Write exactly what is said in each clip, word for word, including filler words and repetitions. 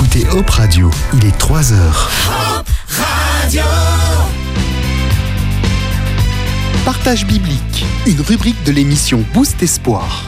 écoutez Hope Radio, il est trois heures. Hope Radio. Partage biblique, une rubrique de l'émission Boost Espoir.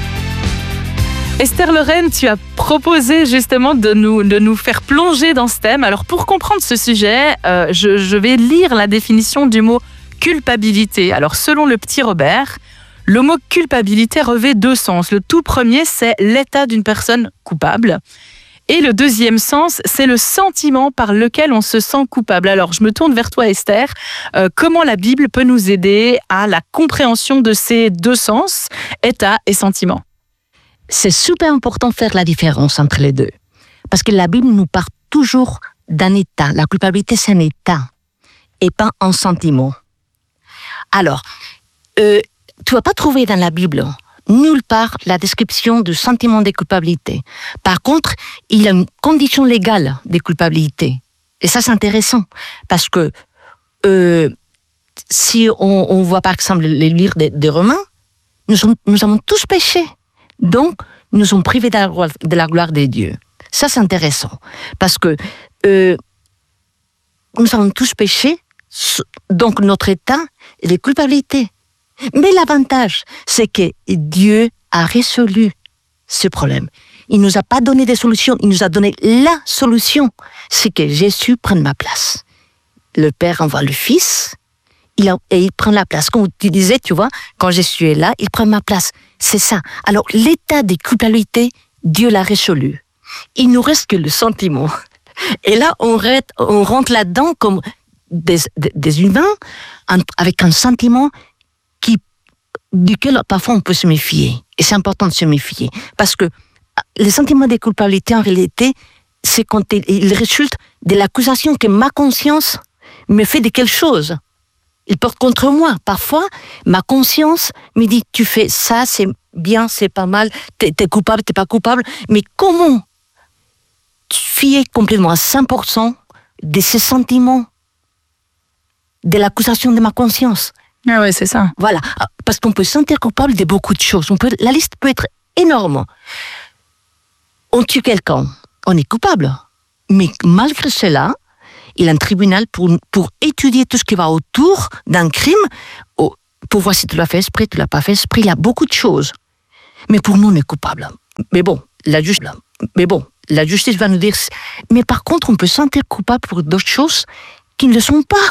Esther Lorraine, tu as proposé justement de nous, de nous faire plonger dans ce thème. Alors pour comprendre ce sujet, euh, je, je vais lire la définition du mot culpabilité. Alors selon le petit Robert, le mot culpabilité revêt deux sens. Le tout premier, c'est l'état d'une personne coupable. Et le deuxième sens, c'est le sentiment par lequel on se sent coupable. Alors, je me tourne vers toi, Esther. Euh, comment la Bible peut nous aider à la compréhension de ces deux sens, état et sentiment? C'est super important de faire la différence entre les deux. Parce que la Bible nous parle toujours d'un état. La culpabilité, c'est un état et pas un sentiment. Alors, euh, tu ne vas pas trouver dans la Bible nulle part la description du sentiment de culpabilité. Par contre, il y a une condition légale de culpabilité. Et ça, c'est intéressant. Parce que euh, si on, on voit par exemple les livres des de Romains, nous, sommes, nous avons tous péché. Donc, nous sommes privés de la, de la gloire de Dieu. Ça, c'est intéressant. Parce que euh, nous avons tous péché, donc notre état est de culpabilité. Mais l'avantage, c'est que Dieu a résolu ce problème. Il ne nous a pas donné des solutions, il nous a donné la solution. C'est que Jésus prenne ma place. Le Père envoie le Fils, il a, et il prend la place. Comme tu disais, tu vois, quand Jésus est là, il prend ma place. C'est ça. Alors, l'état de culpabilité, Dieu l'a résolu. Il nous reste que le sentiment. Et là, on rentre, on rentre là-dedans comme des, des, des humains avec un sentiment qui, duquel parfois on peut se méfier. Et c'est important de se méfier. Parce que le sentiment de culpabilité, en réalité, c'est quand il, il résulte de l'accusation que ma conscience me fait de quelque chose. Il porte contre moi. Parfois, ma conscience me dit, tu fais ça, c'est bien, c'est pas mal, t'es, t'es coupable, t'es pas coupable. Mais comment fier complètement à cent pour cent de ces sentiments, de l'accusation de ma conscience? Ah ouais, c'est ça. Voilà, parce qu'on peut se sentir coupable de beaucoup de choses. On peut, la liste peut être énorme. On tue quelqu'un, on est coupable. Mais malgré cela, il y a un tribunal pour, pour étudier tout ce qui va autour d'un crime, pour voir si tu l'as fait exprès, tu l'as pas fait exprès. Il y a beaucoup de choses. Mais pour nous, on est coupable. Mais bon, la justice, mais bon, la justice va nous dire... Mais par contre, on peut se sentir coupable pour d'autres choses qui ne le sont pas.